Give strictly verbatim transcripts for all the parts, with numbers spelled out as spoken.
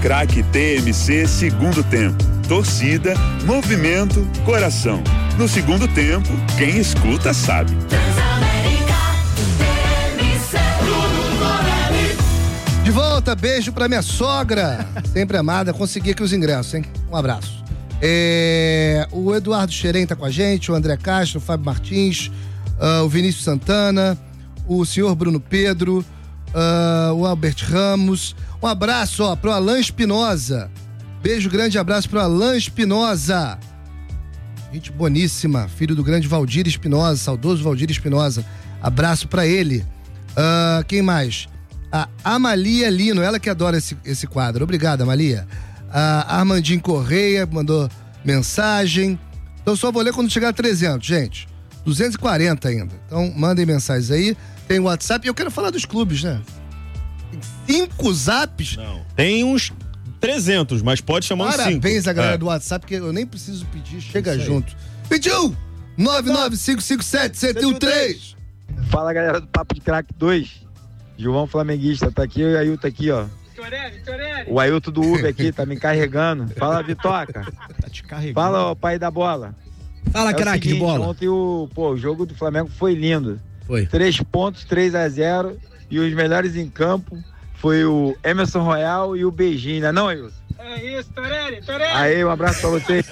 Craque T M C segundo tempo. Torcida, movimento, coração. No segundo tempo, quem escuta sabe. De volta, beijo pra minha sogra, sempre amada, consegui aqui os ingressos, hein? Um abraço. É, o Eduardo Xerém tá com a gente, o André Castro, o Fábio Martins, uh, o Vinícius Santana, o senhor Bruno Pedro, uh, o Albert Ramos. Um abraço, ó, pro Alain Espinosa. Beijo, grande abraço pro Alain Espinosa. Gente boníssima, filho do grande Valdir Espinosa, saudoso Valdir Espinosa. Abraço pra ele. Uh, quem mais? A Amalia Lino, ela que adora esse, esse quadro. Obrigado, Amalia. A Armandinho Correia mandou mensagem. Então só vou ler quando chegar a trezentos, gente. duzentos e quarenta ainda. Então mandem mensagens aí. Tem o WhatsApp. E eu quero falar dos clubes, né? Tem cinco zaps? Não. Tem uns trezentos, mas pode chamar uns cinco. Parabéns a galera é. do WhatsApp, porque eu nem preciso pedir. Chega junto. vinte e um, nove nove cinco cinco sete, sete um três. Fala, galera do Papo de Craque dois. João Flamenguista, tá aqui, o Ailton aqui, ó. Torelli, Torelli. O Ailton do Uber aqui, tá me carregando. Fala, Vitoca. Tá te carregando. Fala, ó, pai da bola. Fala, é craque de bola. Ontem o, pô, o jogo do Flamengo foi lindo. Foi. Três pontos, três a zero. E os melhores em campo foi o Emerson Royal e o Beijinho, né não, Ailton? É isso, Torelli, Torelli. Aí, um abraço pra você.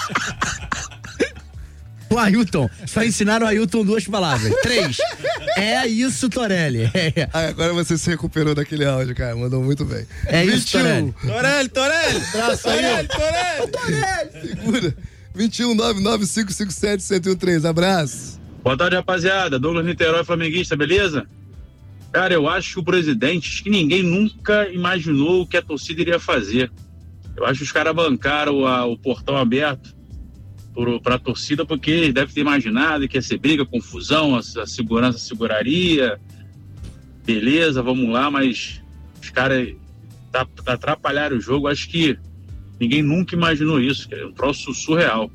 O Ailton, só ensinaram o Ailton duas palavras. Três. É isso, Torelli. É. Ah, agora você se recuperou daquele áudio, cara. Mandou muito bem. É isso, Torelli. Torelli, Torelli. Traço aí. Torelli, Torelli. Segura. vinte e um, nove nove cinco cinco sete, sete um três. Abraço. Boa tarde, rapaziada. Douglas Niterói, flamenguista, beleza? Cara, eu acho que o presidente, que ninguém nunca imaginou o que a torcida iria fazer. Eu acho que os caras bancaram a, o portão aberto para a torcida, porque eles devem ter imaginado que ia ser briga, confusão, a, a segurança seguraria, beleza, vamos lá, mas os caras tá, tá atrapalharam o jogo. Acho que ninguém nunca imaginou isso, que é um troço surreal.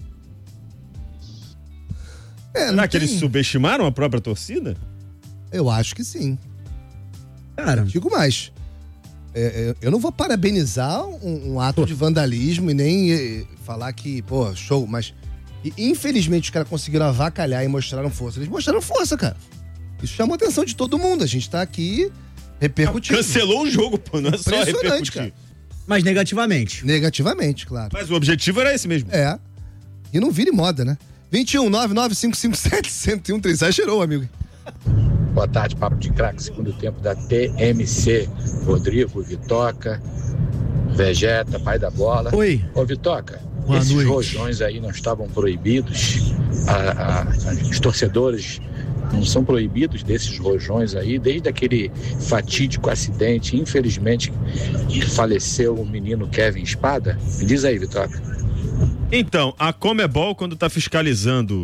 É, Será que tem... eles subestimaram a própria torcida? Eu acho que sim. Cara, digo mais. É, é, eu não vou parabenizar um, um ato de vandalismo e nem é, falar que, pô, show, mas e, infelizmente os caras conseguiram avacalhar e mostraram força. Eles mostraram força, cara. Isso chamou a atenção de todo mundo. A gente tá aqui repercutindo. Cancelou o jogo, pô, não é só repercutir. Cara. Mas negativamente. Negativamente, claro. Mas o objetivo era esse mesmo. É. E não vire moda, né? vinte e um, nove nove cinco cinco sete, sete um três. Exagerou, amigo. Boa tarde, Papo de Craque, segundo tempo da T M C. Rodrigo, Vitoca, Vegeta, pai da bola. Oi. Ô, Vitoca, Boa esses noite. rojões aí não estavam proibidos? A, a, os torcedores não são proibidos desses rojões aí, desde aquele fatídico acidente, infelizmente, que faleceu o menino Kevin Espada? Me diz aí, Vitoca. Então, a Conmebol, quando tá fiscalizando